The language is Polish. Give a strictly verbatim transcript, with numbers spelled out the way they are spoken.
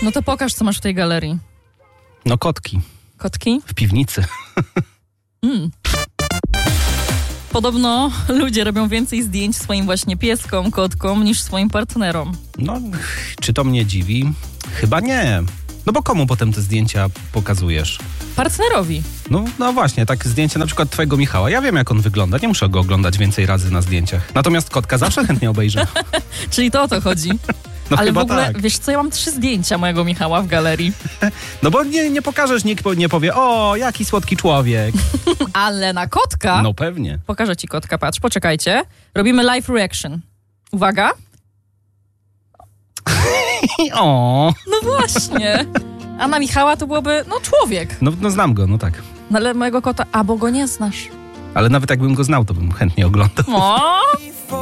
No to pokaż, co masz w tej galerii. No kotki. Kotki? W piwnicy. Mm. Podobno ludzie robią więcej zdjęć swoim właśnie pieskom, kotkom niż swoim partnerom. No, czy to mnie dziwi? Chyba nie. No bo komu potem te zdjęcia pokazujesz? Partnerowi. No, no właśnie, tak zdjęcie na przykład twojego Michała. Ja wiem, jak on wygląda. Nie muszę go oglądać więcej razy na zdjęciach. Natomiast kotka zawsze chętnie obejrzę. Czyli to o to chodzi. No Ale chyba w ogóle, tak. wiesz co, ja mam trzy zdjęcia mojego Michała w galerii. No bo nie, nie pokażesz, nikt nie powie, o, jaki słodki człowiek. Ale na kotka... No pewnie. Pokażę ci kotka, patrz, poczekajcie. Robimy live reaction. Uwaga. O. No właśnie. A na Michała to byłoby, no człowiek. No, no znam go, no tak. No ale mojego kota, a bo go nie znasz. Ale nawet jakbym go znał, to bym chętnie oglądał. O!